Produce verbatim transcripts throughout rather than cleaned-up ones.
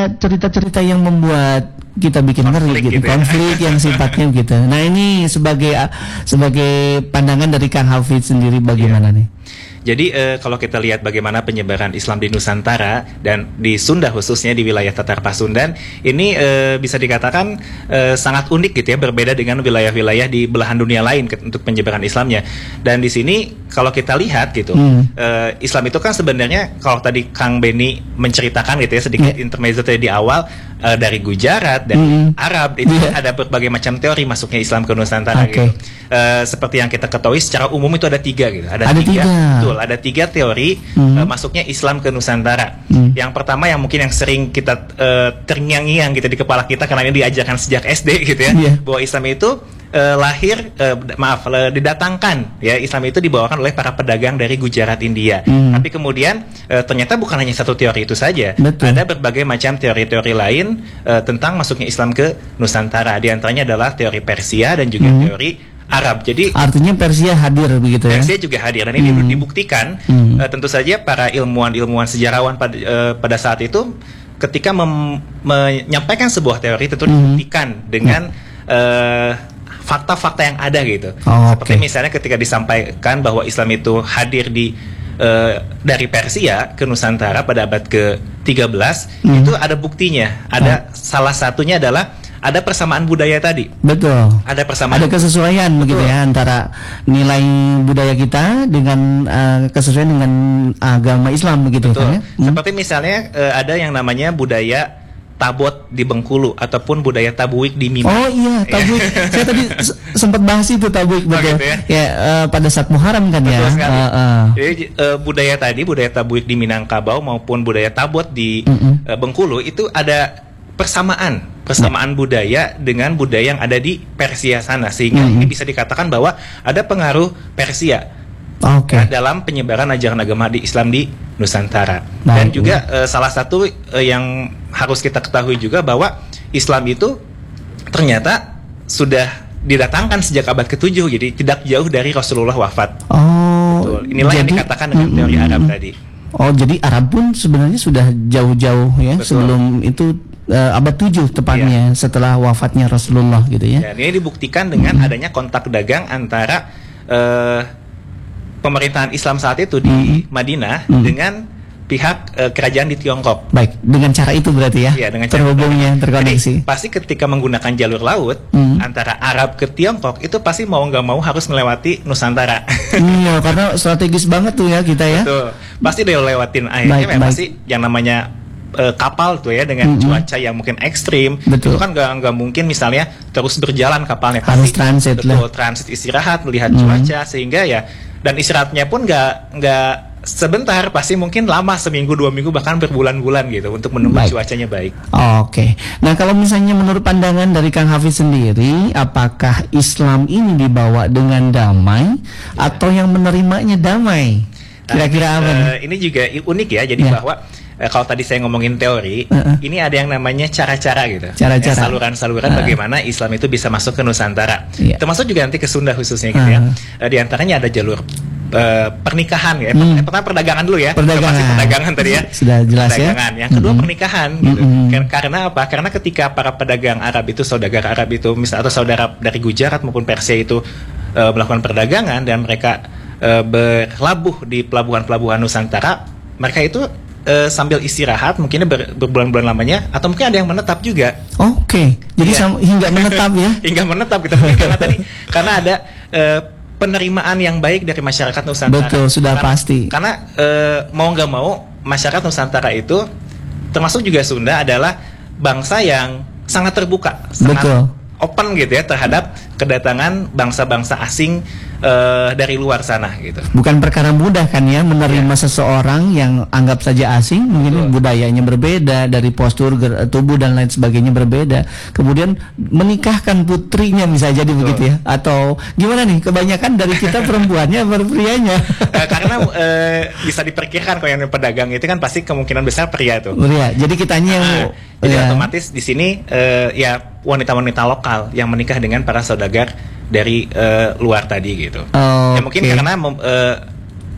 cerita-cerita yang membuat kita bikin ngeri gitu, gitu konflik ya. yang sifatnya gitu. Nah ini sebagai sebagai pandangan dari Kang Hafidz sendiri bagaimana iya. nih? Jadi eh, kalau kita lihat bagaimana penyebaran Islam di Nusantara dan di Sunda khususnya di wilayah Tatar Pasundan, ini eh, bisa dikatakan eh, sangat unik gitu ya, berbeda dengan wilayah-wilayah di belahan dunia lain ke, untuk penyebaran Islamnya. Dan di sini kalau kita lihat gitu, hmm. eh, Islam itu kan sebenarnya kalau tadi Kang Beni menceritakan gitu ya sedikit yeah. intermezzo tadi di awal eh, dari Gujarat, dari hmm. Arab, itu yeah. ada berbagai macam teori masuknya Islam ke Nusantara okay. gitu. Eh, seperti yang kita ketahui secara umum itu ada tiga gitu, ada, ada tiga. tiga. Betul. Ada tiga teori hmm. uh, masuknya Islam ke Nusantara. Hmm. Yang pertama yang mungkin yang sering kita uh, terngiang-ngiang gitu di kepala kita karena ini diajarkan sejak S D gitu ya, yeah. bahwa Islam itu uh, lahir, uh, maaf, uh, didatangkan ya, Islam itu dibawakan oleh para pedagang dari Gujarat, India. Hmm. Tapi kemudian uh, ternyata bukan hanya satu teori itu saja. Betul. Ada berbagai macam teori-teori lain uh, tentang masuknya Islam ke Nusantara. Di antaranya adalah teori Persia dan juga hmm. teori Arab. Jadi artinya Persia hadir begitu ya. Persia juga hadir dan ini hmm. dibuktikan hmm. Uh, tentu saja para ilmuwan-ilmuwan sejarawan pada uh, pada saat itu ketika mem- menyampaikan sebuah teori tentu hmm. dibuktikan dengan uh, fakta-fakta yang ada gitu. Oh, seperti okay. misalnya ketika disampaikan bahwa Islam itu hadir di uh, dari Persia ke Nusantara pada abad ke tiga belas, hmm. itu ada buktinya. Ada oh. salah satunya adalah ada persamaan budaya tadi. Betul. Ada persamaan. Ada kesesuaian begitu ya antara nilai budaya kita dengan uh, kesesuaian dengan agama Islam begitu. Betul. Kan, ya? hmm. Seperti misalnya uh, ada yang namanya budaya Tabot di Bengkulu ataupun budaya Tabuik di Minang. Oh iya, Tabuik. Saya tadi sempat bahas itu Tabuik betul. Oh, gitu ya. Ya uh, pada saat Muharram kan betul ya. Sekali. Uh, uh. Jadi uh, budaya tadi, budaya Tabuik di Minangkabau maupun budaya Tabot di mm-hmm. uh, Bengkulu itu ada persamaan, persamaan yeah. budaya dengan budaya yang ada di Persia sana, sehingga mm-hmm. ini bisa dikatakan bahwa ada pengaruh Persia okay. dalam penyebaran ajaran agama di Islam di Nusantara. Nah, dan juga uh, salah satu uh, yang harus kita ketahui juga bahwa Islam itu ternyata sudah didatangkan sejak abad ketujuh, jadi tidak jauh dari Rasulullah wafat. Oh, betul. Inilah jadi, yang dikatakan dengan teori mm-hmm. Arab tadi. Oh, jadi Arab pun sebenarnya sudah jauh-jauh ya, betul. Sebelum itu Uh, abad tujuh tepatnya, yeah. setelah wafatnya Rasulullah gitu ya. Dan ini dibuktikan dengan mm-hmm. adanya kontak dagang antara uh, pemerintahan Islam saat itu di mm-hmm. Madinah mm-hmm. dengan pihak uh, kerajaan di Tiongkok. Baik, dengan cara itu berarti ya. Iya, dengan terhubungnya, terkoneksi. Jadi, pasti ketika menggunakan jalur laut mm-hmm. antara Arab ke Tiongkok itu pasti mau nggak mau harus melewati Nusantara. Iya, karena strategis banget tuh ya kita ya. Betul. Pasti dia lewatin akhirnya baik, memang baik. Sih yang namanya Uh, kapal tuh ya dengan mm-hmm. cuaca yang mungkin ekstrim. Betul. Itu kan nggak nggak mungkin misalnya terus berjalan kapalnya, harus transit betul, lah. transit istirahat melihat mm-hmm. cuaca, sehingga ya dan istirahatnya pun nggak nggak sebentar, pasti mungkin lama, seminggu dua minggu bahkan berbulan-bulan gitu untuk menunggu baik. Cuacanya baik. Oh, Oke. Okay. Nah kalau misalnya menurut pandangan dari Kang Hafidz sendiri, apakah Islam ini dibawa dengan damai ya. Atau yang menerimanya damai? Kira-kira apa? Uh, ini juga unik ya. Jadi ya. bahwa Eh, kalau tadi saya ngomongin teori, uh-uh. ini ada yang namanya cara-cara gitu. Cara-cara. Eh, saluran-saluran uh-uh. bagaimana Islam itu bisa masuk ke Nusantara. Yeah. Termasuk juga nanti ke Sunda khususnya gitu uh-huh. ya. Eh, di antaranya ada jalur uh, pernikahan ya. Hmm. Pertama perdagangan dulu ya. Perdagangan. Masih perdagangan tadi ya. Sudah jelas perdagangan. ya. Yang kedua mm-hmm. pernikahan gitu. Mm-hmm. Karena apa? Karena ketika para pedagang Arab itu, saudagar Arab itu, misal atau saudara dari Gujarat maupun Persia itu uh, melakukan perdagangan dan mereka uh, berlabuh di pelabuhan-pelabuhan Nusantara, mereka itu Uh, sambil istirahat mungkinnya ber, berbulan-bulan lamanya, atau mungkin ada yang menetap juga. Oke, okay. Jadi yeah. sam- hingga menetap ya? Hingga menetap gitu. Karena tadi karena ada uh, penerimaan yang baik dari masyarakat Nusantara. Betul, sudah karena, pasti. Karena uh, mau nggak mau masyarakat Nusantara itu, termasuk juga Sunda, adalah bangsa yang sangat terbuka, sangat Betul. open gitu ya terhadap kedatangan bangsa-bangsa asing Uh, dari luar sana gitu. Bukan perkara mudah kan ya menerima ya. Seseorang yang anggap saja asing, mungkin betul. Budayanya berbeda, dari postur ger- tubuh dan lain sebagainya berbeda. Kemudian menikahkan putrinya bisa jadi betul. Begitu ya. Atau gimana nih, kebanyakan dari kita perempuannya prianya. uh, Karena uh, bisa diperkirakan kalau yang pedagang itu kan pasti kemungkinan besar pria tuh. Pria. Jadi kitanya yang uh, jadi ya. otomatis di sini uh, ya wanita-wanita lokal yang menikah dengan para saudagar dari uh, luar tadi gitu. Oh, ya mungkin okay. karena uh,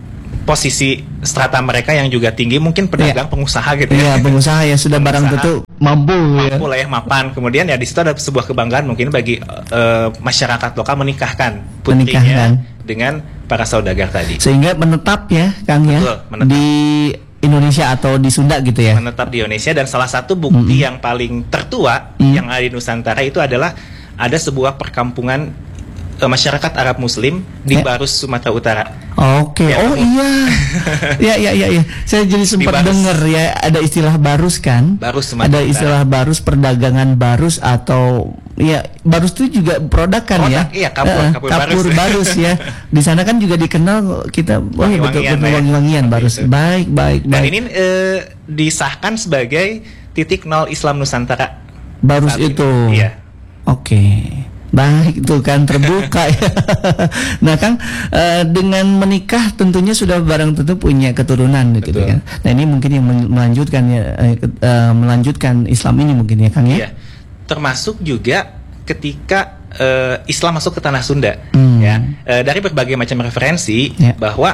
posisi strata mereka yang juga tinggi, mungkin pedagang, yeah. pengusaha gitu ya. Iya, pengusaha ya sudah pengusaha, barang tentu mampu, ya. mampu lah ya, mapan. Kemudian ya di situ ada sebuah kebanggaan mungkin bagi uh, masyarakat lokal menikahkan putrinya Menikahkan. dengan para saudagar tadi. Sehingga menetap ya, Kang ya, Betul, menetap. di Indonesia atau di Sunda gitu ya. Menetap di Indonesia, dan salah satu bukti Mm-mm. yang paling tertua Mm. yang ada di Nusantara itu adalah ada sebuah perkampungan uh, masyarakat Arab Muslim di Ya. Barus, Sumatera Utara. Oke, Ya, oh kamu- iya, ya ya ya ya. Saya jadi sempat Barus. dengar ya ada istilah barus kan? Barus, Sumatera Ada Utara. istilah barus, perdagangan barus atau ya barus itu juga produk kan ya? Produk, iya, kapur, Eh, kapur kapur barus. barus ya. Di sana kan juga dikenal kita, oh ya betul Wangi-wangian, betul ya. wangi-wangian Seperti barus. itu. Baik baik Dan baik. ini eh, disahkan sebagai titik nol Islam Nusantara. Barus saat ini. itu. Iya. Oke. Baik, itu kan terbuka ya. Nah, Kang, eh, dengan menikah tentunya sudah barang tentu punya keturunan gitu Betul. kan. Nah, ini mungkin yang men- melanjutkan ya eh, ke- eh, melanjutkan Islam ini mungkin ya, Kang ya. Iya. Termasuk juga ketika eh, Islam masuk ke tanah Sunda, Hmm. ya. Eh, dari berbagai macam referensi Ya. bahwa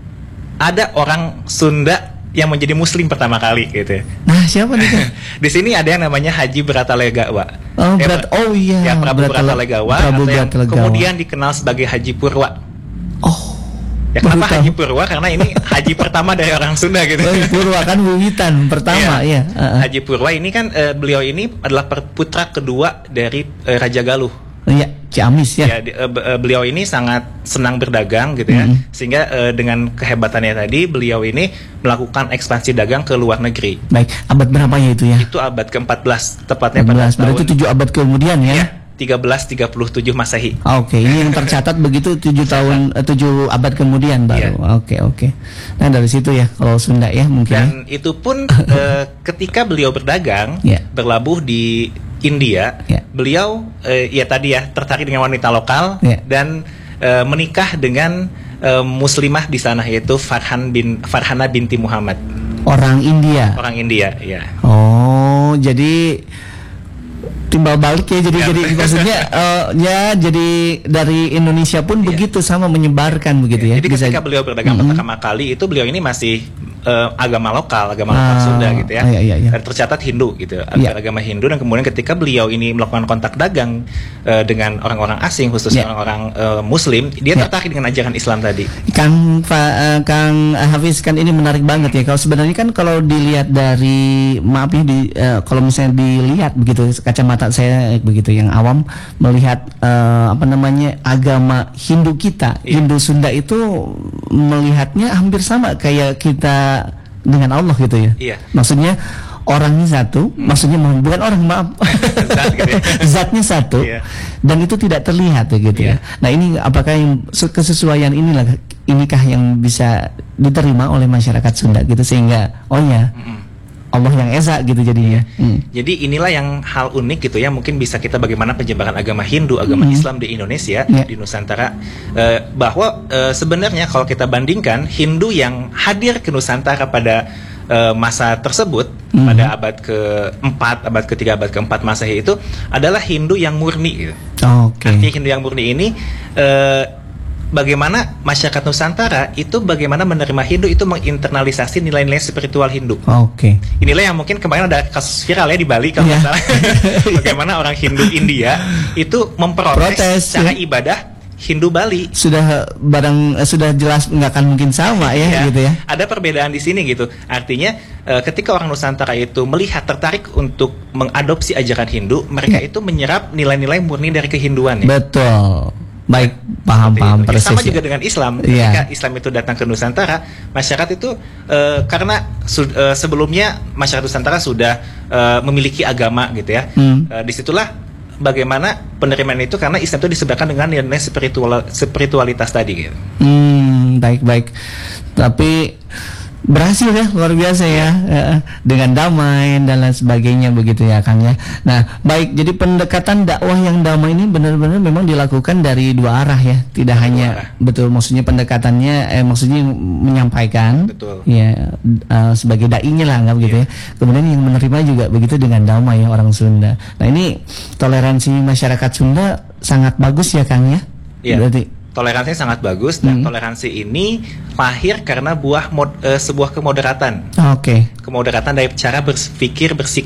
ada orang Sunda yang menjadi Muslim pertama kali gitu. Nah, siapa nih, Kang? Di sini ada yang namanya Haji Bratalegawa. Oh, Ya, berat. Pak. Oh iya. Ya, Prabu Bratale- Bratalegawa, Prabu atau yang Bratalegawa. kemudian dikenal sebagai Haji Purwa. Oh. Ya, baru kenapa tahu. Haji Purwa? Karena ini haji pertama dari orang Sunda gitu. Oh, Purwa kan wiwitan pertama ya. Iya. Heeh. Haji Purwa ini kan eh, beliau ini adalah per- putra kedua dari eh, Raja Galuh. Iya, Ciamis ya. Ya, di- eh, be- eh, beliau ini sangat senang berdagang gitu ya. Mhm. Sehingga eh, dengan kehebatannya tadi beliau ini melakukan ekspansi dagang ke luar negeri. Baik, abad berapa ya itu ya? Itu abad keempat belas, tepatnya pada enam belas, berarti tahun tujuh abad kemudian ya. ya, seribu tiga ratus tiga puluh tujuh Masehi. Oke, ini yang tercatat begitu tujuh tahun eh, tujuh abad kemudian baru. Iya. Oke, oke. Nah, dari situ ya kalau Sunda ya mungkin. ya. Dan itu pun eh, ketika beliau berdagang, Ya. berlabuh di India, Ya. beliau eh, ya tadi ya tertarik dengan wanita lokal Ya. dan eh, menikah dengan eh, muslimah di sana, yaitu Farhan bin Farhana binti Muhammad, Orang India. orang India, ya. Oh, jadi timbal balik ya, jadi Ya. jadi maksudnya eh, ya jadi dari Indonesia pun Iya. begitu sama menyebarkan begitu ya. Jadi Bisa- ketika beliau berdagang Mm-mm. pertama kali itu beliau ini masih eh, agama lokal, agama lokal Ah, Sunda gitu ya. iya, iya, iya. Dan tercatat Hindu gitu, Iya. agama Hindu, dan kemudian ketika beliau ini melakukan kontak dagang eh, dengan orang-orang asing, khususnya Iya. orang-orang eh, Muslim, dia Iya. tertarik dengan ajaran Islam tadi. Kang Fa- eh, Kang Hafiz, kan ini menarik banget ya. Kalau sebenarnya kan kalau dilihat dari maaf ya di eh, kalau misalnya dilihat begitu kacamata saya eh, begitu yang awam melihat eh, apa namanya agama Hindu kita, Iya. Hindu Sunda itu melihatnya hampir sama kayak kita dengan Allah gitu ya. Iya. Maksudnya orangnya satu, maksudnya bukan orang maaf, Zat gitu ya. zatnya satu, Iya. dan itu tidak terlihat ya gitu Iya. ya. Nah ini apakah yang se- kesesuaian inilah inikah yang bisa diterima oleh masyarakat Sunda gitu sehingga oh ya Mm-mm. Allah yang esa gitu jadinya. Hmm. Jadi inilah yang hal unik gitu ya, mungkin bisa kita bagaimana penyebaran agama Hindu, agama Hmm. Islam di Indonesia, Ya. di Nusantara, eh, bahwa eh, sebenarnya kalau kita bandingkan Hindu yang hadir ke Nusantara pada eh, masa tersebut, Hmm. pada abad keempat, abad ketiga, abad keempat Masehi itu adalah Hindu yang murni gitu. Oke. Artinya Hindu yang murni ini eh, bagaimana masyarakat Nusantara itu bagaimana menerima Hindu itu menginternalisasi nilai-nilai spiritual Hindu. Oke. Inilah yang mungkin kemarin ada kasus viral ya di Bali kalau Iya. nggak salah. Bagaimana orang Hindu India itu memprotes Protes, cara ya. ibadah Hindu Bali. Sudah barang eh, sudah jelas nggak akan mungkin sama ya, Ya, gitu ya. Ada perbedaan di sini gitu. Artinya eh, ketika orang Nusantara itu melihat tertarik untuk mengadopsi ajaran Hindu, mereka Ya. itu menyerap nilai-nilai murni dari kehinduan ya. Betul. Baik, Seperti paham-paham itu. Ya, persis. sama ya. juga dengan Islam. Iya. Ketika Islam itu datang ke Nusantara, masyarakat itu eh, karena su- eh, sebelumnya masyarakat Nusantara sudah eh, memiliki agama gitu ya. Hmm. Eh, disitulah bagaimana penerimaan itu karena Islam itu disebarkan dengan nilai spiritual spiritualitas tadi gitu. Hmm, baik-baik. Tapi berhasil ya, luar biasa ya, eh, dengan damai dan lain sebagainya begitu ya Kang ya. Nah, baik, jadi pendekatan dakwah yang damai ini benar-benar memang dilakukan dari dua arah ya, tidak Dari hanya dua arah. betul maksudnya pendekatannya, eh, maksudnya menyampaikan, Betul. ya eh, sebagai dai-nya lah anggap gitu ya. Kemudian yang menerima juga begitu dengan damai ya orang Sunda. Nah ini toleransi masyarakat Sunda sangat bagus ya Kang ya. Iya. Berarti Toleransinya sangat bagus dan Hmm. toleransi ini lahir karena buah mod- eh, sebuah kemoderatan. oke. Kemoderatan dari cara berpikir bersikap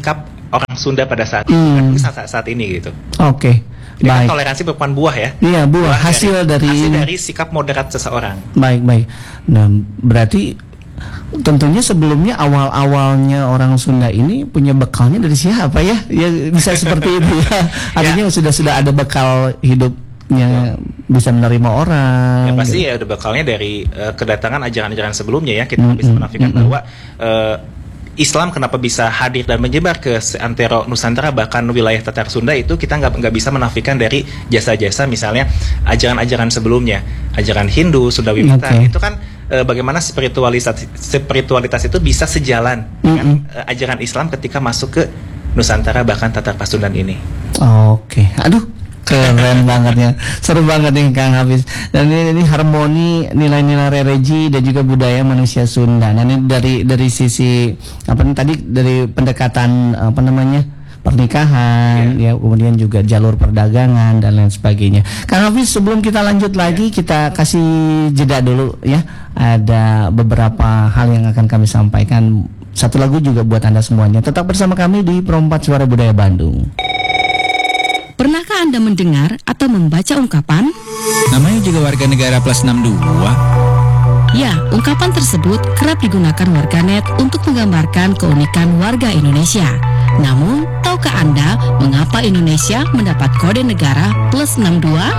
orang Sunda pada saat Hmm. itu saat, saat ini gitu. Oke. Jadi kan Baik. toleransi merupakan buah ya. Iya, buah hasil dari, hasil dari sikap moderat seseorang. baik baik. Nah, berarti tentunya sebelumnya awal-awalnya orang Sunda ini punya bekalnya dari siapa ya? Ya bisa seperti itu ya. Artinya sudah sudah ada bekal hidupnya, bisa menerima orang. Ya pasti gitu. ya ada bekalnya dari uh, kedatangan ajaran-ajaran sebelumnya ya. Kita nggak Mm, bisa mm, menafikan mm, mm. bahwa uh, Islam kenapa bisa hadir dan menyebar ke seantero Nusantara bahkan wilayah Tatar Sunda itu kita nggak nggak bisa menafikan dari jasa-jasa misalnya ajaran-ajaran sebelumnya, ajaran Hindu, Sunda Wimita Oke. itu kan eh, bagaimana spiritualitas spiritualitas itu bisa sejalan dengan Mm-mm. eh, ajaran Islam ketika masuk ke Nusantara bahkan Tatar Pasundan ini. Oke, aduh keren banget ya, seru banget nih Kang Hafiz. Dan ini, ini harmoni nilai-nilai religi dan juga budaya manusia Sunda. Nah ini dari dari sisi apa nih tadi dari pendekatan apa namanya pernikahan, ya kemudian juga jalur perdagangan dan lain sebagainya. Kang Hafiz, sebelum kita lanjut lagi kita kasih jeda dulu ya. Ada beberapa hal yang akan kami sampaikan. Satu lagu juga buat Anda semuanya. Tetap bersama kami di Pro empat Suara Budaya Bandung. Pernahkah Anda mendengar atau membaca ungkapan? Namanya juga warga negara plus enam puluh dua. Ya, ungkapan tersebut kerap digunakan warganet untuk menggambarkan keunikan warga Indonesia. Namun, tahukah Anda mengapa Indonesia mendapat kode negara plus enam puluh dua?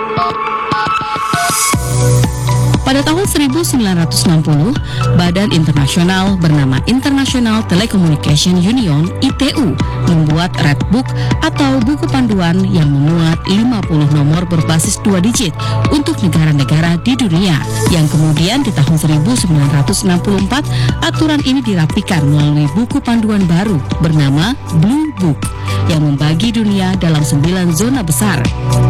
Pada tahun seribu sembilan ratus enam puluh, badan internasional bernama International Telecommunication Union (I T U) membuat Red Book atau buku panduan yang memuat lima puluh nomor berbasis dua digit untuk negara-negara di dunia. Yang kemudian di tahun seribu sembilan ratus enam puluh empat, aturan ini dirapikan melalui buku panduan baru bernama Blue Book yang membagi dunia dalam sembilan zona besar.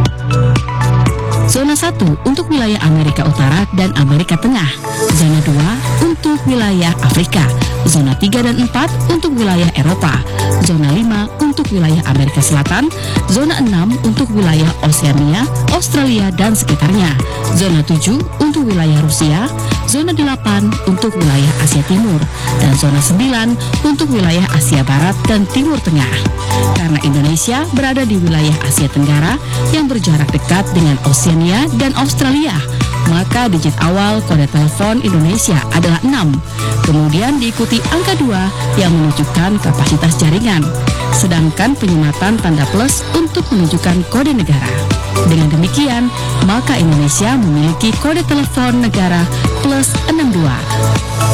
Zona satu untuk wilayah Amerika Utara dan Amerika Tengah. Zona dua untuk wilayah Afrika. Zona tiga dan empat untuk wilayah Eropa. Zona lima untuk wilayah Amerika Selatan. Zona enam untuk wilayah Oseania, Australia dan sekitarnya. Zona tujuh untuk wilayah Rusia. Zona delapan untuk wilayah Asia Timur. Dan zona sembilan untuk wilayah Asia Barat dan Timur Tengah. Karena Indonesia berada di wilayah Asia Tenggara yang berjarak dekat dengan Oseania dan Australia, maka digit awal kode telepon Indonesia adalah enam. Kemudian diikuti angka dua yang menunjukkan kapasitas jaringan. Sedangkan penyematan tanda plus untuk menunjukkan kode negara. Dengan demikian, maka Indonesia memiliki kode telepon negara plus enam puluh dua.